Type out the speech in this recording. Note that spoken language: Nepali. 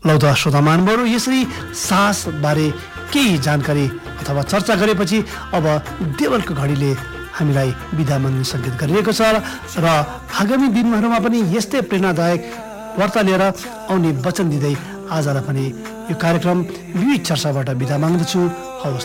लौ त श्रोता महानुभावहरू, यसरी साहसबारे केही जानकारी अथवा चर्चा गरेपछि अब देवलको घडीले हामीलाई बिदा माग्ने सङ्केत गरिरहेको छ र आगामी दिनहरूमा पनि यस्तै प्रेरणादायक वार्ता लिएर आउने वचन दिँदै आजलाई पनि यो कार्यक्रम विविध चर्चाबाट बिदा माग्दछु। हवस्।